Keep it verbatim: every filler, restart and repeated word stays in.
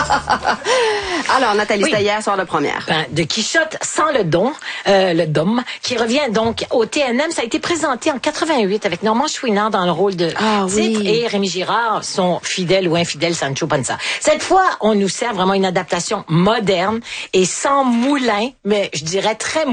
Alors, Nathalie, Oui. c'était hier soir de première. Ben, de Quichotte sans le don, euh, le dôme, qui revient donc au T N M. Ça a été présenté en quatre-vingt-huit avec Normand Chouinard dans le rôle de Ah, titre oui. et Rémi Girard, son fidèle ou infidèle Sancho Panza. Cette fois, on nous sert vraiment une adaptation moderne et sans moulin, mais je dirais très